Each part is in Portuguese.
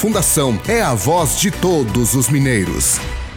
Fundação é a voz de todos os mineiros.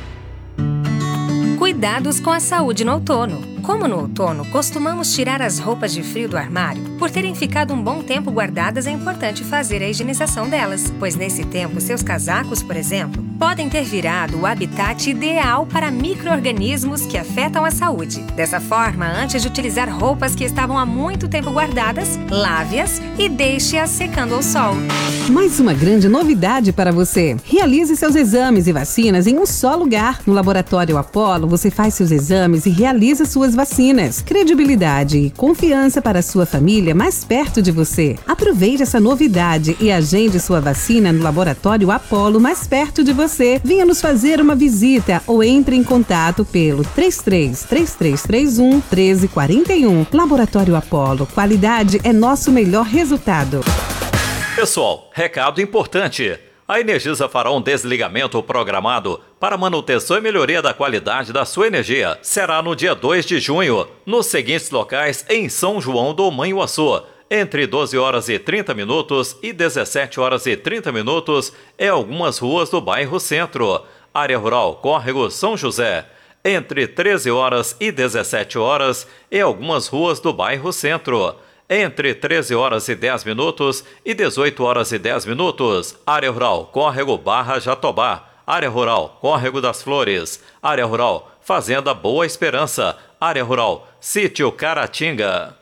Cuidados com a saúde no outono. Como no outono, costumamos tirar as roupas de frio do armário. Por terem ficado um bom tempo guardadas, é importante fazer a higienização delas, pois nesse tempo, seus casacos, por exemplo, podem ter virado o habitat ideal para micro-organismos que afetam a saúde. Dessa forma, antes de utilizar roupas que estavam há muito tempo guardadas, lave-as e deixe-as secando ao sol. Mais uma grande novidade para você. Realize seus exames e vacinas em um só lugar. No Laboratório Apollo, você faz seus exames e realiza suas vacinas. Credibilidade e confiança para a sua família mais perto de você. Aproveite essa novidade e agende sua vacina no Laboratório Apollo mais perto de você. Venha nos fazer uma visita ou entre em contato pelo 33-3331 1341. Laboratório Apollo. Qualidade é nosso melhor resultado. Pessoal, recado importante. A Energisa fará um desligamento programado para manutenção e melhoria da qualidade da sua energia. Será no dia 2 de junho, nos seguintes locais em São João do Manhuaçu, entre 12 horas e 30 minutos e 17 horas e 30 minutos em algumas ruas do bairro Centro. Área Rural Córrego São José, entre 13 horas e 17 horas em algumas ruas do bairro Centro. Entre 13 horas e 10 minutos e 18 horas e 10 minutos, Área Rural Córrego Barra Jatobá, Área Rural Córrego das Flores, Área Rural Fazenda Boa Esperança, Área Rural Sítio Caratinga.